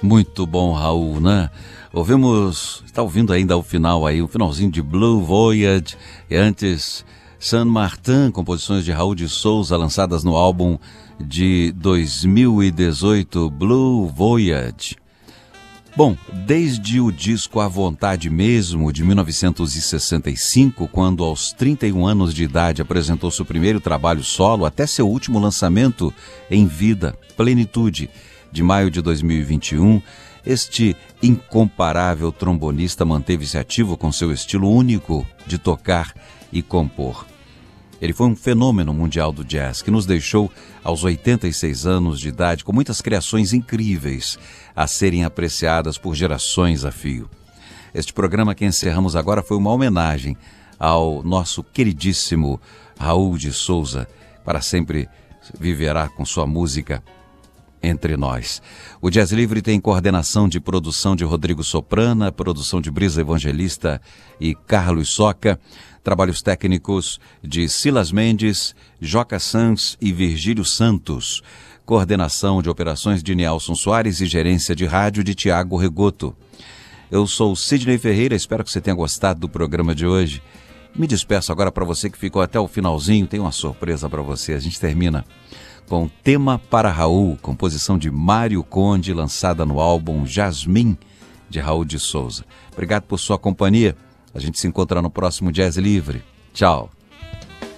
Muito bom, Raul, né? Está ouvindo ainda o final aí, o finalzinho de Blue Voyage, e antes San Martin, composições de Raul de Souza, lançadas no álbum de 2018, Blue Voyage. Bom, desde o disco A Vontade Mesmo, de 1965, quando aos 31 anos de idade apresentou seu primeiro trabalho solo, até seu último lançamento em vida, Plenitude, de maio de 2021, este incomparável trombonista manteve-se ativo com seu estilo único de tocar e compor. Ele foi um fenômeno mundial do jazz que nos deixou aos 86 anos de idade com muitas criações incríveis a serem apreciadas por gerações a fio. Este programa que encerramos agora foi uma homenagem ao nosso queridíssimo Raul de Souza, para sempre viverá com sua música entre nós. O Jazz Livre tem coordenação de produção de Rodrigo Soprana, produção de Brisa Evangelista e Carlos Soca, trabalhos técnicos de Silas Mendes, Joca Sanz e Virgílio Santos, coordenação de operações de Nelson Soares e gerência de rádio de Tiago Regoto. Eu sou Sidney Ferreira, espero que você tenha gostado do programa de hoje. Me despeço agora para você que ficou até o finalzinho, tem uma surpresa para você. A gente termina com Tema para Raul, composição de Mário Conde, lançada no álbum Jasmim, de Raul de Souza. Obrigado por sua companhia. A gente se encontra no próximo Jazz Livre. Tchau.